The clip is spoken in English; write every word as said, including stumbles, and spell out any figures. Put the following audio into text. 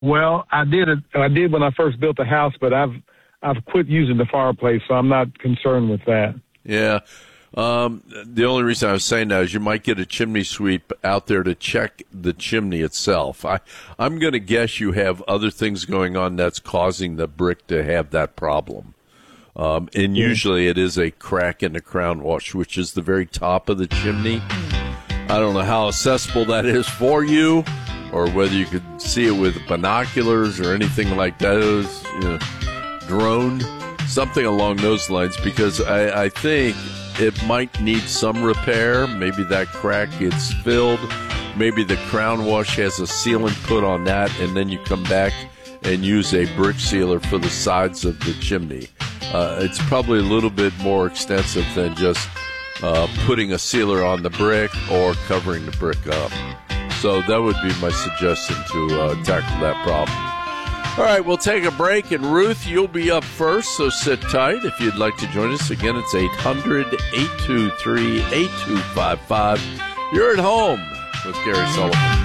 Well, I did it. I did when I first built the house, but I've I've quit using the fireplace, so I'm not concerned with that. Yeah. Um, the only reason I was saying that is you might get a chimney sweep out there to check the chimney itself. I, I'm going to guess you have other things going on that's causing the brick to have that problem. Um, and usually it is a crack in the crown wash, which is the very top of the chimney. I don't know how accessible that is for you, or whether you could see it with binoculars or anything like that. It was, you know, drone, something along those lines, because I, I think it might need some repair. Maybe that crack gets filled. Maybe the crown wash has a sealant put on that, and then you come back and use a brick sealer for the sides of the chimney. Uh, it's probably a little bit more extensive than just uh, putting a sealer on the brick or covering the brick up. So that would be my suggestion to uh, tackle that problem. All right, we'll take a break, and Ruth, you'll be up first, so sit tight if you'd like to join us. Again, it's eight hundred, eight two three, eight two five five. You're at home with Gary Sullivan.